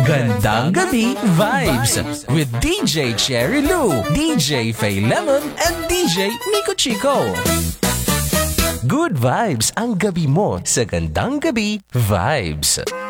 Gandang Gabi Vibes with DJ Cherry Lou, DJ Faye Lemon, and DJ Nico Chico. Good vibes ang gabi mo sa Gandang Gabi Vibes.